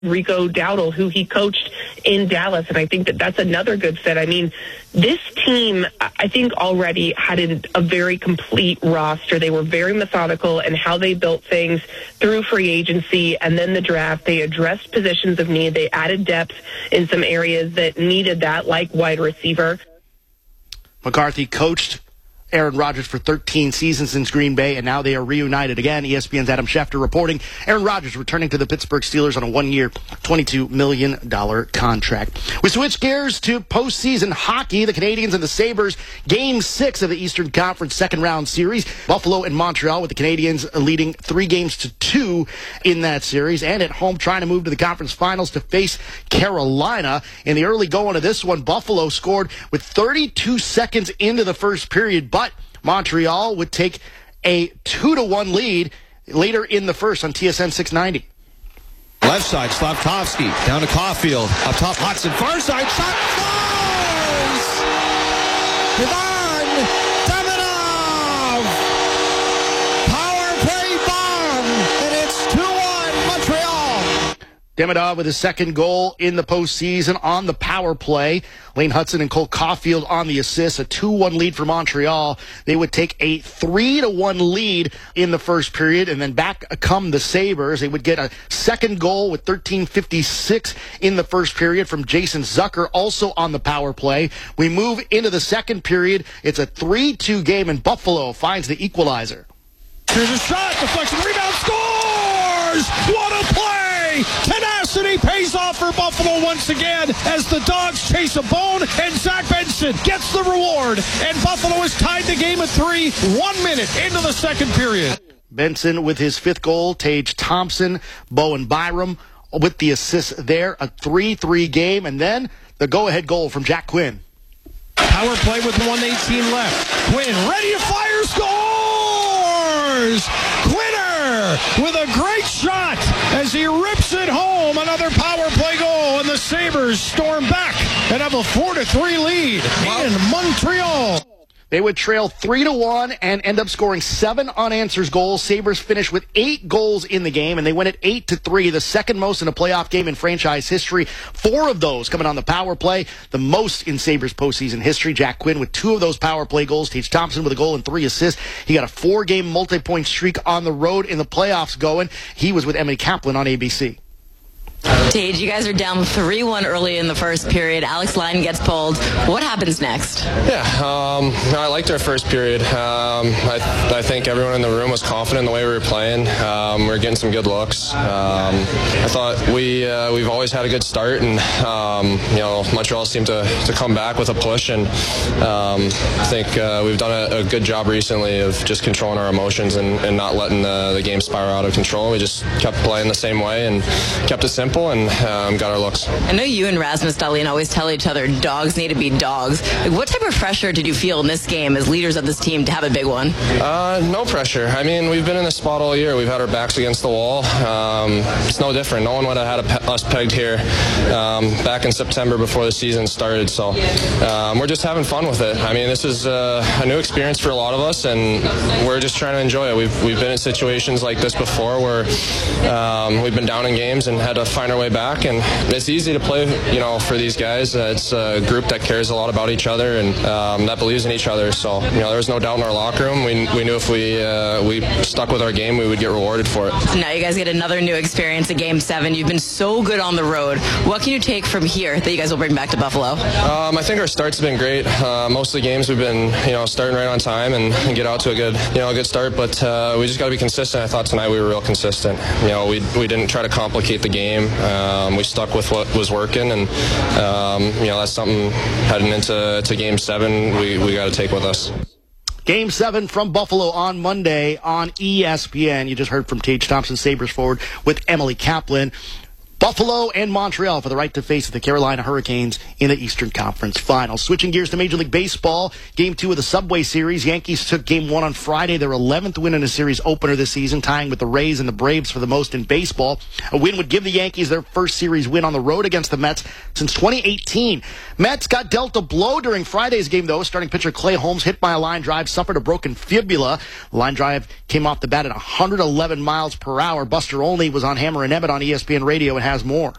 Rico Dowdle, who he coached in Dallas, and I think that that's another good fit. I mean, this team, I think, already had a very complete roster. They were very methodical in how they built things through free agency and then the draft. They addressed positions of need. They added depth in some areas that needed that, like wide receiver. McCarthy coached Aaron Rodgers for 13 seasons in Green Bay, and now they are reunited again. ESPN's Adam Schefter reporting Aaron Rodgers returning to the Pittsburgh Steelers on a one-year, $22 million contract. We switch gears to postseason hockey. The Canadiens and the Sabres, Game 6 of the Eastern Conference second-round series. Buffalo and Montreal with the Canadiens leading 3-2 in that series, and at home trying to move to the conference finals to face Carolina. In the early going of this one, Buffalo scored with 32 seconds into the first period, but Montreal would take a 2-1 lead later in the first on TSN 690. Left side, Slafkovsky down to Caulfield. Up top, Hudson. Far side, shot falls! Ivan Demidov! Power play bomb! And it's 2-1 Montreal. Demidov with his second goal in the postseason on the power play. Lane Hudson and Cole Caulfield on the assist. A 2-1 lead for Montreal. They would take a 3-1 lead in the first period, and then back come the Sabres. They would get a second goal with 13:56 in the first period from Jason Zucker, also on the power play. We move into the second period. It's a 3-2 game, and Buffalo finds the equalizer. Here's a shot, deflection, rebound, scores! What a play! Tenacity pays off for Buffalo once again as the Dogs chase a bone, and Zach Benson gets the reward, and Buffalo has tied the game at 3, 1 minute into the second period. Benson with his fifth goal, Tage Thompson, Bowen Byram with the assist there, a 3-3 game, and then the go-ahead goal from Jack Quinn. Power play with 1:18 left. Quinn ready to fire, scores! Quinner with a great shot as he rips it home. Another power play goal, and the Sabres storm back and have a 4-3 lead in Montreal. They would trail 3-1 and end up scoring 7 unanswered goals. Sabres finished with 8 goals in the game, and they win it 8-3, the second most in a playoff game in franchise history. 4 of those coming on the power play, the most in Sabres postseason history. Jack Quinn with 2 of those power play goals. Tage Thompson with a goal and 3 assists. He got a 4-game multi-point streak on the road in the playoffs going. He was with Emily Kaplan on ABC. Tage, you guys are down 3-1 early in the first period. Alex Lyon gets pulled. What happens next? Yeah, I liked our first period. I think everyone in the room was confident in the way we were playing. We were getting some good looks. I thought we've always had a good start, and Montreal seemed to come back with a push, and I think we've done a good job recently of just controlling our emotions and not letting the game spiral out of control. We just kept playing the same way and kept it simple and got our looks. I know you and Rasmus Dahlin always tell each other dogs need to be dogs. What type of pressure did you feel in this game as leaders of this team to have a big one? No pressure. I mean, we've been in this spot all year. We've had our backs against the wall. It's no different. No one would have had us pegged here back in September before the season started. So we're just having fun with it. I mean, this is a new experience for a lot of us, and we're just trying to enjoy it. We've been in situations like this before where we've been down in games and had to find our way back, and it's easy to play, for these guys. It's a group that cares a lot about each other and that believes in each other. So, there was no doubt in our locker room. We knew if we stuck with our game, we would get rewarded for it. Now you guys get another new experience at Game 7. You've been so good on the road. What can you take from here that you guys will bring back to Buffalo? I think our starts have been great. Most of the games we've been, starting right on time and get out to a good start, but we just got to be consistent. I thought tonight we were real consistent. We didn't try to complicate the game. We stuck with what was working, and that's something heading into Game 7 we got to take with us. Game 7 from Buffalo on Monday on ESPN. You just heard from Tage Thompson, Sabres forward, with Emily Kaplan. Buffalo and Montreal for the right to face the Carolina Hurricanes in the Eastern Conference Finals. Switching gears to Major League Baseball, Game 2 of the Subway Series. Yankees took Game 1 on Friday, their 11th win in a series opener this season, tying with the Rays and the Braves for the most in baseball. A win would give the Yankees their first series win on the road against the Mets since 2018. Mets got dealt a blow during Friday's game, though. Starting pitcher Clay Holmes, hit by a line drive, suffered a broken fibula. The line drive came off the bat at 111 miles per hour. Buster Olney was on Hammer and Emmett on ESPN Radio and had has more.